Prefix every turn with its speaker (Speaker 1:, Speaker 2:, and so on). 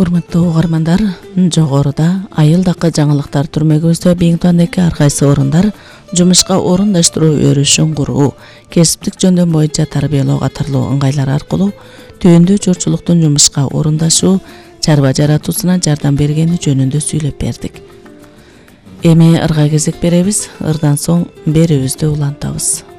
Speaker 1: Урматтуу угармандар, жогоруда айылдакы жаңылыктар түрмөгүбүздө Биңтуандагы ар кайсы орундар жумушка орундаштыруу өрүшүн куруу, кесиптик жөндөм боюнча тарбиялоо катарлуу ыңгайлар аркылуу түйүндүү журчулуктун жумушка орундашуу, чарба жаратуусуна жардам бергени жөнүндө сүйлөп бердик. Эми ырга кезек беребиз, ырдан соң берүүбүздү улантабыз.